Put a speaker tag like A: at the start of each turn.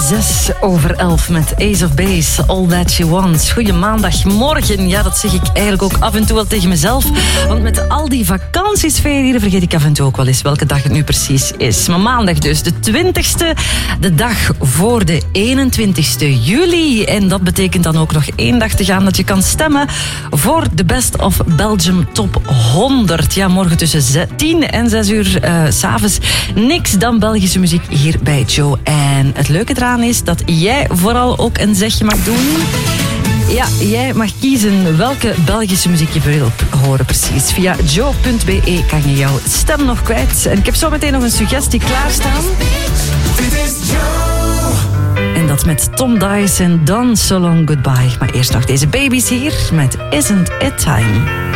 A: 11:06 met Ace of Base, All That She Wants. Goeie maandagmorgen. Ja, dat zeg ik eigenlijk ook af en toe wel tegen mezelf. Want met al die vakantiesferen vergeet ik af en toe ook wel eens welke dag het nu precies is. Maar maandag dus, de 20ste, de dag voor de 21ste juli. En dat betekent dan ook nog 1 dag te gaan dat je kan stemmen voor de Best of Belgium Top 100. Ja, morgen tussen 10 en 6 uur 's avonds. Niks dan Belgische muziek hier bij Joe. En het leuke eraan is dat jij vooral ook een zegje mag doen. Ja, jij mag kiezen welke Belgische muziek je wil horen precies. Via joe.be kan je jouw stem nog kwijt. En ik heb zo meteen nog een suggestie klaarstaan.
B: Dit is Joe.
A: En dat met Tom Dice en Done So Long Goodbye. Maar eerst nog deze baby's hier met Isn't It Time.